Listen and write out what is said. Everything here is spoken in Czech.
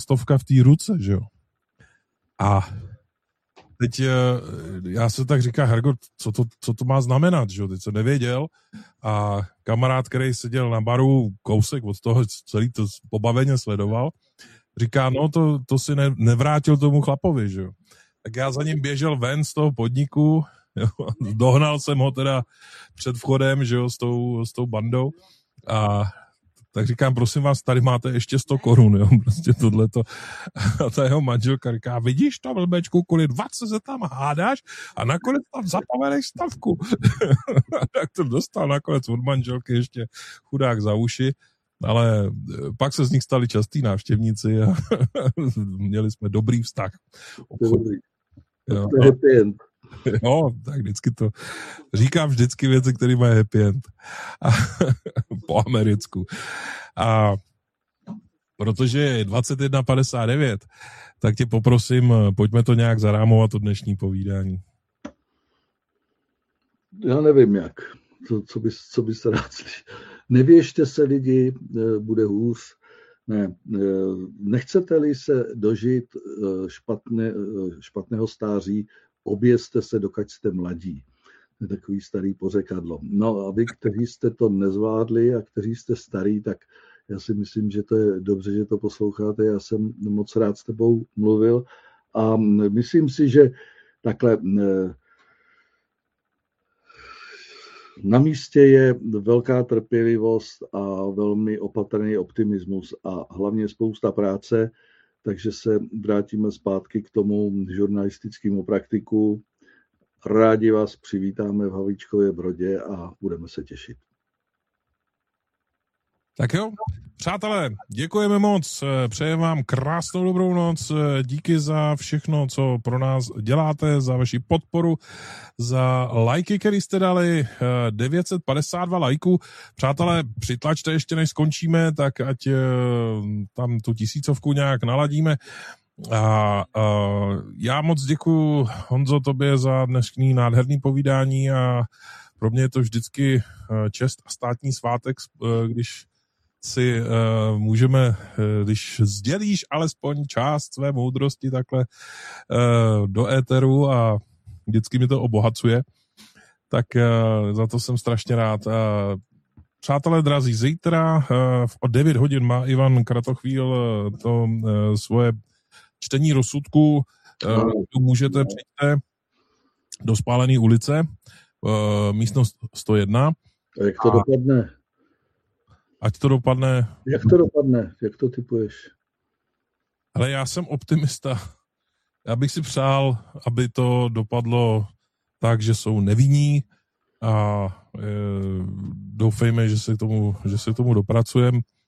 stovka v té ruce, že jo. A teď já se tak říká, Hergot, co to má znamenat, že jo, teď jsem nevěděl a kamarád, který seděl na baru kousek od toho, celý to pobaveně sledoval, říká, no to si nevrátil tomu chlapovi, že jo. Tak já za ním běžel ven z toho podniku, jo, dohnal jsem ho teda před vchodem, že jo, s tou bandou a tak říkám, prosím vás, tady máte ještě 100 korun, jo, prostě tohleto. A ta jeho manželka říká, vidíš to, blbečku, kvůli 20 se tam hádáš a nakonec tam zapomeneš stavku. A tak to dostal nakonec od manželky ještě chudák za uši, ale pak se z nich stali častí návštěvníci a měli jsme dobrý vztah. Jo, to je happy end. Jo, tak vždycky to říkám vždycky věci, které mají happy end. Po americku. A protože je 21:59, tak tě poprosím, pojďme to nějak zarámovat, to dnešní povídání. Já nevím jak. Co byste rád slyšel. Nevěžte se lidi, bude hůř. Ne, nechcete-li se dožít špatného stáří, obězte se, dokud jste mladí. To je takový starý pořekadlo. No a vy, kteří jste to nezvládli a kteří jste starý, tak já si myslím, že to je dobře, že to posloucháte. Já jsem moc rád s tebou mluvil a myslím si, že takhle na místě je velká trpělivost a velmi opatrný optimismus a hlavně spousta práce, takže se vrátíme zpátky k tomu žurnalistickému praktiku. Rádi vás přivítáme v Havlíčkově Brodě a budeme se těšit. Tak jo, přátelé, děkujeme moc, přejeme vám krásnou dobrou noc, díky za všechno, co pro nás děláte, za vaši podporu, za lajky, které jste dali, 952 lajků. Přátelé, přitlačte ještě, než skončíme, tak ať tam tu 1000 nějak naladíme. A já moc děkuju, Honzo, tobě za dnešní nádherný povídání a pro mě je to vždycky čest a státní svátek, když si můžeme, když sdělíš alespoň část své moudrosti takhle do éteru a vždycky mi to obohacuje, tak za to jsem strašně rád. Přátelé drazí, zítra o 9 hodin má Ivan Kratochvíl to svoje čtení rozsudku. Můžete přijít do Spálené ulice, místnost 101. A jak to dopadne? Ať to dopadne. Jak to dopadne? Jak to tipuješ? Ale já jsem optimista. Já bych si přál, aby to dopadlo tak, že jsou nevinní a doufejme, že se k tomu dopracujeme.